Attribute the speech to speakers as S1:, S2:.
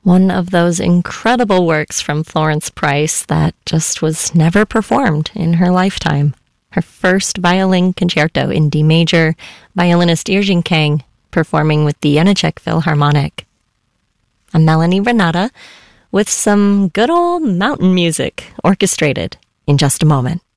S1: One of those incredible works from Florence Price that just was never performed in her lifetime. Her first violin concerto in D major, violinist Irjin Kang performing with the Janáček Philharmonic. I'm Melanie Renata with some good old mountain music orchestrated in just a moment.